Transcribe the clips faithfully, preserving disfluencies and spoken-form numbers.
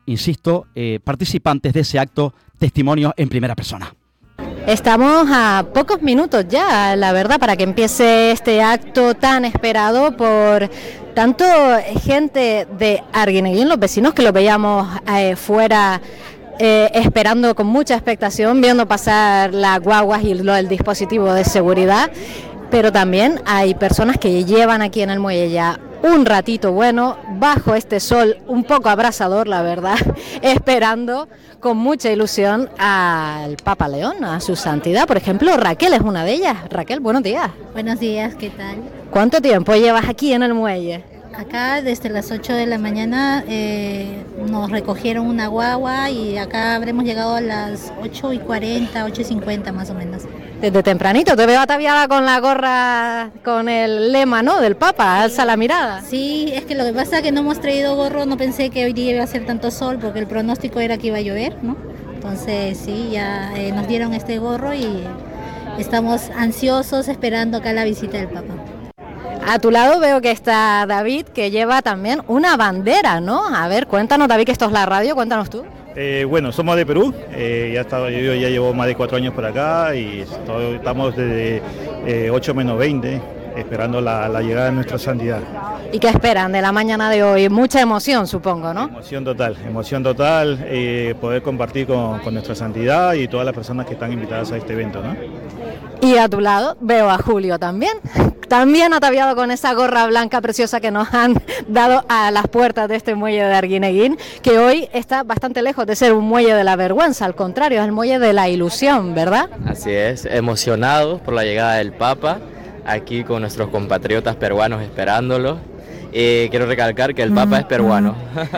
insisto, eh, participantes de ese acto, testimonios en primera persona. Estamos a pocos minutos ya, la verdad, para que empiece este acto tan esperado por tanto gente de Arguineguín, los vecinos que lo veíamos eh, fuera eh, esperando con mucha expectación, viendo pasar las guaguas y lo, el dispositivo de seguridad, pero también hay personas que llevan aquí en el muelle ya un ratito bueno, bajo este sol un poco abrasador, la verdad, esperando con mucha ilusión al Papa León, a su santidad. Por ejemplo, Raquel es una de ellas. Raquel, buenos días. Buenos días, ¿qué tal? ¿Cuánto tiempo llevas aquí en el muelle? Acá desde las ocho de la mañana eh, nos recogieron una guagua y acá habremos llegado a las ocho y cuarenta, ocho y cincuenta más o menos. Desde tempranito, te veo ataviada con la gorra, con el lema, ¿no?, del Papa, alza la mirada. Sí, es que lo que pasa es que no hemos traído gorro, no pensé que hoy día iba a hacer tanto sol porque el pronóstico era que iba a llover, ¿no? Entonces sí, ya eh, nos dieron este gorro y estamos ansiosos esperando acá la visita del Papa. A tu lado veo que está David, que lleva también una bandera, ¿no? A ver, cuéntanos, David, que esto es la radio, cuéntanos tú. Eh, bueno, somos de Perú, eh, ya estaba, yo ya llevo más de cuatro años por acá y estoy, estamos desde eh, ocho menos veinte esperando la, la llegada de nuestra santidad. ¿Y qué esperan de la mañana de hoy? Mucha emoción, supongo, ¿no? Emoción total, emoción total, eh, poder compartir con, con nuestra santidad y todas las personas que están invitadas a este evento, ¿no? Y a tu lado veo a Julio también, también ataviado con esa gorra blanca preciosa que nos han dado a las puertas de este muelle de Arguineguín, que hoy está bastante lejos de ser un muelle de la vergüenza, al contrario, es el muelle de la ilusión, ¿verdad? Así es, emocionados por la llegada del Papa, aquí con nuestros compatriotas peruanos esperándolo. Y quiero recalcar que el Papa es peruano.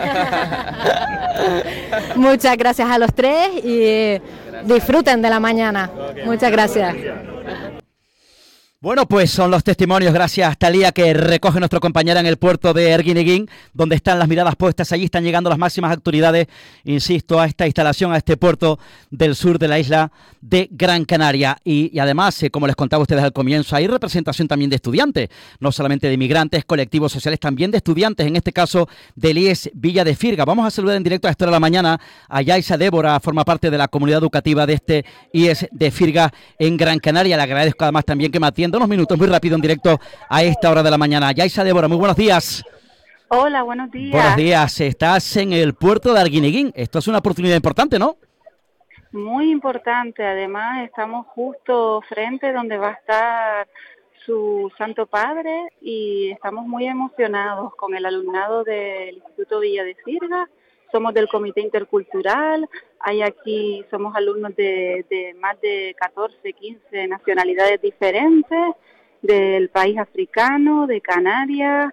Muchas gracias a los tres y disfruten de la mañana. Muchas gracias. Bueno, pues son los testimonios, gracias Talía, que recoge nuestro compañera en el puerto de Arguineguín, donde están las miradas puestas. Allí están llegando las máximas autoridades, insisto, a esta instalación, a este puerto del sur de la isla de Gran Canaria. Y, y además, eh, como les contaba a ustedes al comienzo, hay representación también de estudiantes, no solamente de inmigrantes, colectivos sociales, también de estudiantes, en este caso del I E S Villa de Firga. Vamos a saludar en directo a esta hora de la mañana a Yaisa Débora, forma parte de la comunidad educativa de este I E S de Firga en Gran Canaria. Le agradezco además también que me atienda unos minutos muy rápido en directo a esta hora de la mañana. Yaisa Débora, muy buenos días. Hola, buenos días. Buenos días, estás en el puerto de Arguineguín. Esto es una oportunidad importante, ¿no? Muy importante, además estamos justo frente donde va a estar su Santo Padre y estamos muy emocionados con el alumnado del Instituto Villa de Firga. Somos del Comité Intercultural, hay aquí, somos alumnos de, de más de catorce, quince nacionalidades diferentes, del país africano, de Canarias,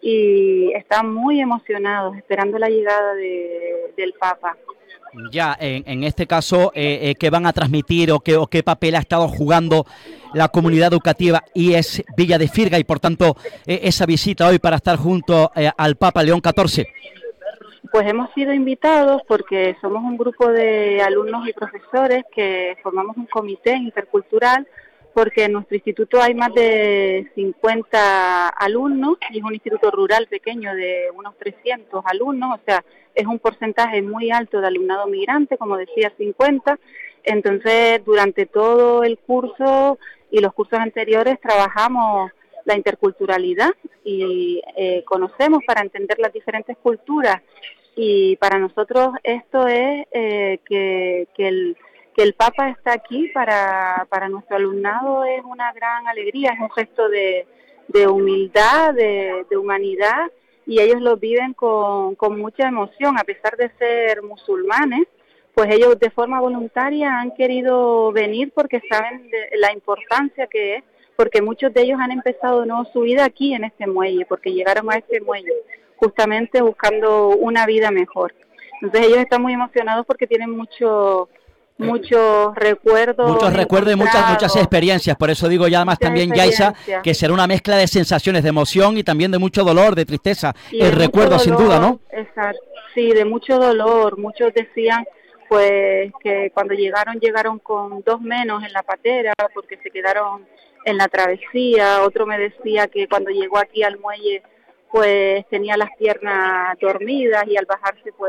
y están muy emocionados esperando la llegada de, del Papa. Ya, en, en este caso, eh, eh, ¿qué van a transmitir o qué, o qué papel ha estado jugando la comunidad educativa I E S Villa de Firga y, por tanto, eh, esa visita hoy para estar junto eh, al Papa León catorce? Pues hemos sido invitados porque somos un grupo de alumnos y profesores que formamos un comité intercultural, porque en nuestro instituto hay más de cincuenta alumnos y es un instituto rural pequeño de unos trescientos alumnos, o sea, es un porcentaje muy alto de alumnado migrante, como decía, cincuenta. Entonces, durante todo el curso y los cursos anteriores trabajamos la interculturalidad y eh, conocemos para entender las diferentes culturas, y para nosotros esto es eh, que, que, el, que el Papa está aquí para, para nuestro alumnado es una gran alegría, es un gesto de, de humildad, de, de humanidad, y ellos lo viven con, con mucha emoción, a pesar de ser musulmanes, pues ellos de forma voluntaria han querido venir porque saben de la importancia que es, porque muchos de ellos han empezado no su vida aquí en este muelle, porque llegaron a este muelle justamente buscando una vida mejor. Entonces ellos están muy emocionados porque tienen mucho, muchos recuerdos. Muchos recuerdos y muchas, muchas experiencias, por eso digo ya además también, Yaisa, que será una mezcla de sensaciones, de emoción y también de mucho dolor, de tristeza, y el recuerdo dolor, sin duda, ¿no? Exacto, sí, de mucho dolor. Muchos decían pues que cuando llegaron, llegaron con dos menos en la patera porque se quedaron en la travesía. Otro me decía que cuando llegó aquí al muelle pues tenía las piernas dormidas y al bajarse pues